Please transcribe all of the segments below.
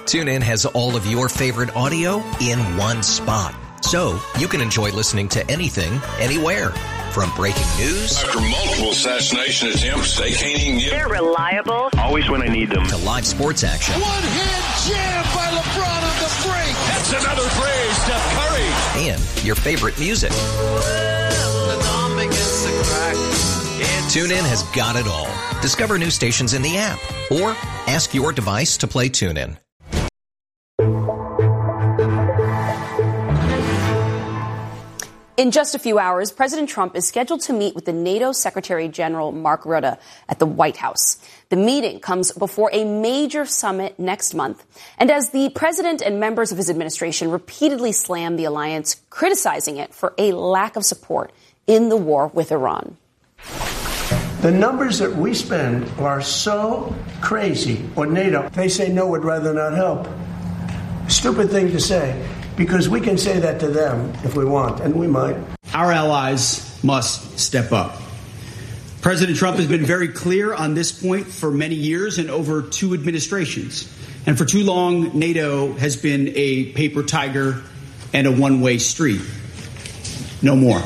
TuneIn has all of your favorite audio in one spot, so you can enjoy listening to anything, anywhere. From breaking news after multiple assassination attempts, they can't even get. They're reliable. Always when I need them. To live sports action. One-hand jam by LeBron on the break. That's another three, Steph Curry. And your favorite music. TuneIn has got it all. Discover new stations in the app or ask your device to play TuneIn. In just a few hours, President Trump is scheduled to meet with the NATO Secretary General Mark Rutte at the White House. The meeting comes before a major summit next month. And as the president and members of his administration repeatedly slam the alliance, criticizing it for a lack of support in the war with Iran. The numbers that we spend are so crazy, or NATO, they say no, would rather not help. Stupid thing to say, because we can say that to them if we want, and we might. Our allies must step up. President Trump has been very clear on this point for many years and over 2 administrations. And for too long, NATO has been a paper tiger and a one-way street. No more.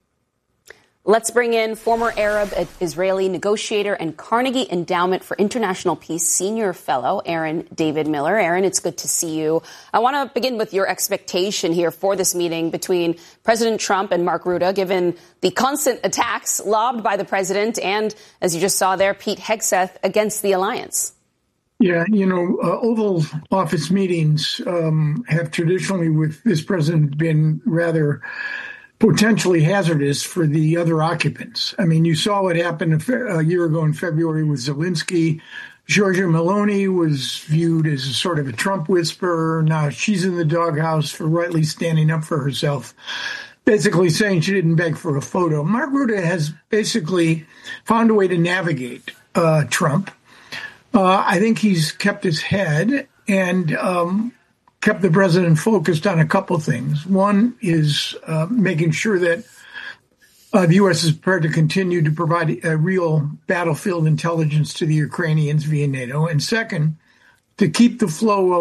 Let's bring in former Arab-Israeli negotiator and Carnegie Endowment for International Peace senior fellow Aaron David Miller. Aaron, it's good to see you. I want to begin with your expectation here for this meeting between President Trump and Mark Rutte, given the constant attacks lobbed by the president and, as you just saw there, Pete Hegseth against the alliance. Yeah, Oval Office meetings have traditionally with this president been rather potentially hazardous for the other occupants. I mean, you saw what happened a year ago in February with Zelensky. Giorgia Meloni was viewed as a sort of a Trump whisperer. Now she's in the doghouse for rightly standing up for herself, basically saying she didn't beg for a photo. Mark Rutte has basically found a way to navigate Trump. I think he's kept his head and kept the president focused on a couple things. One is making sure that the U.S. is prepared to continue to provide a real battlefield intelligence to the Ukrainians via NATO. And second, to keep the flow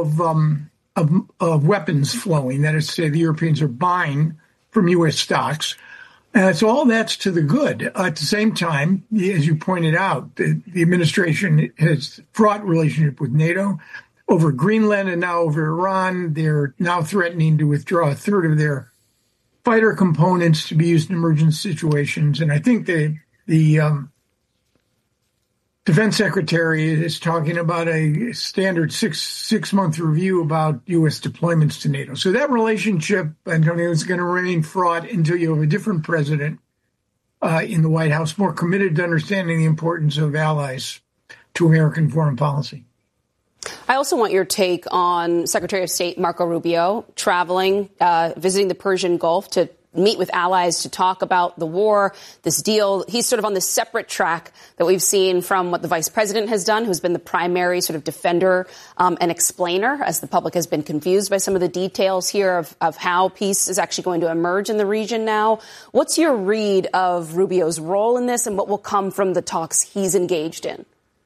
of weapons flowing. That is to say, the Europeans are buying from U.S. stocks. And so all that's to the good. At the same time, as you pointed out, the administration has fraught relationship with NATO. Over Greenland and now over Iran, they're now threatening to withdraw a third of their fighter components to be used in emergency situations. And I think the defense secretary is talking about a standard six-month review about U.S. deployments to NATO. So that relationship, Antonio, is going to remain fraught until you have a different president in the White House, more committed to understanding the importance of allies to American foreign policy. I also want your take on Secretary of State Marco Rubio traveling, visiting the Persian Gulf to meet with allies to talk about the war, this deal. He's sort of on this separate track that we've seen from what the vice president has done, who's been the primary sort of defender and explainer, as the public has been confused by some of the details here of how peace is actually going to emerge in the region now. What's your read of Rubio's role in this and what will come from the talks he's engaged in?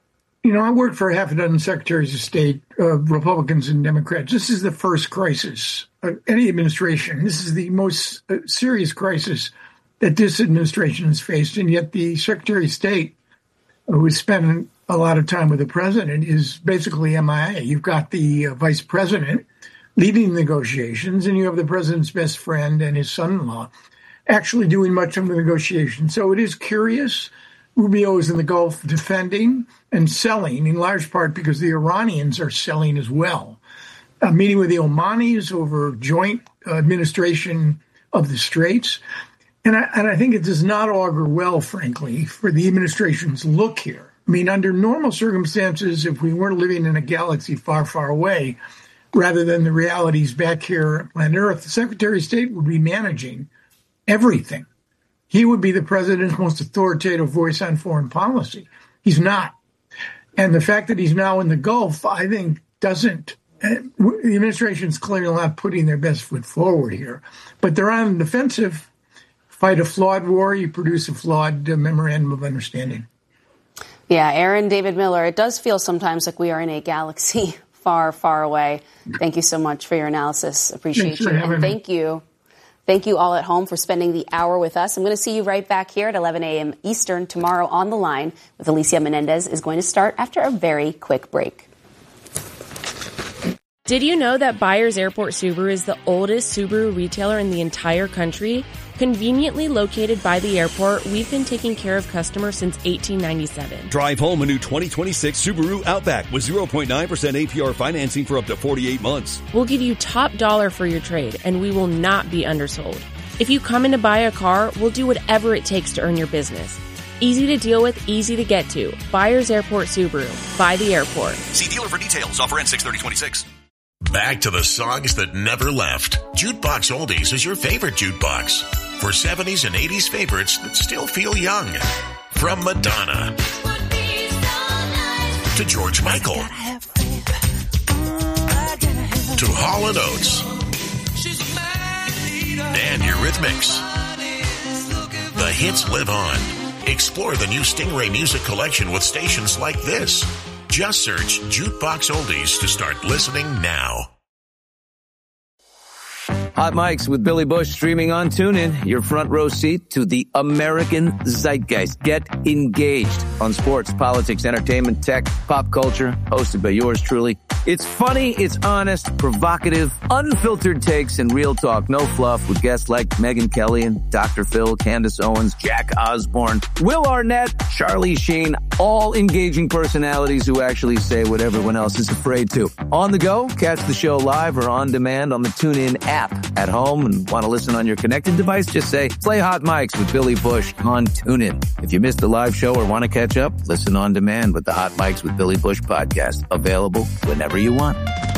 I worked for half a dozen secretaries of state, Republicans and Democrats. This is the first crisis of any administration. This is the most serious crisis that this administration has faced. And yet the Secretary of State, who has spent a lot of time with the president, is basically MIA. You've got the vice president leading negotiations, and you have the president's best friend and his son-in-law actually doing much of the negotiations. So it is curious. Rubio is in the Gulf defending and selling, in large part because the Iranians are selling as well. Meeting with the Omanis over joint administration of the Straits. And I think it does not augur well, frankly, for the administration's look here. I mean, under normal circumstances, if we weren't living in a galaxy far, far away, rather than the realities back here on Earth, the Secretary of State would be managing everything. He would be the president's most authoritative voice on foreign policy. He's not. And the fact that he's now in the Gulf, I think, doesn't. The administration's clearly not putting their best foot forward here. But they're on the defensive. Fight a flawed war, you produce a flawed memorandum of understanding. Yeah, Aaron David Miller, it does feel sometimes like we are in a galaxy far, far away. Thank you so much for your analysis. Appreciate you. And thank you. Thank you all at home for spending the hour with us. I'm going to see you right back here at 11 a.m. Eastern tomorrow. On the Line with Alicia Menendez is going to start after a very quick break. Did you know that Byers Airport Subaru is the oldest Subaru retailer in the entire country? Conveniently located by the airport, we've been taking care of customers since 1897. Drive home a new 2026 Subaru Outback with 0.9% APR financing for up to 48 months. We'll give you top dollar for your trade, and we will not be undersold. If you come in to buy a car, we'll do whatever it takes to earn your business. Easy to deal with, easy to get to. Byers Airport Subaru. By the airport. See dealer for details. Offer ends 6/30/26. Back to the songs that never left. Jukebox Oldies is your favorite jukebox. For 70s and 80s favorites that still feel young. From Madonna to George Michael to Hall & Oates and Eurythmics. The hits live on. Explore the new Stingray Music Collection with stations like this. Just search Jukebox Oldies to start listening now. Hot Mics with Billy Bush streaming on TuneIn. Your front row seat to the American zeitgeist. Get engaged on sports, politics, entertainment, tech, pop culture. Hosted by yours truly. It's funny, it's honest, provocative, unfiltered takes, and real talk. No fluff with guests like Megyn Kelly and Dr. Phil, Candace Owens, Jack Osborne, Will Arnett, Charlie Sheen. All engaging personalities who actually say what everyone else is afraid to. On the go, catch the show live or on demand on the TuneIn app. At home and want to listen on your connected device, just say, play Hot Mics with Billy Bush on TuneIn. If you missed the live show or want to catch up, listen on demand with the Hot Mics with Billy Bush podcast. Available whenever you want.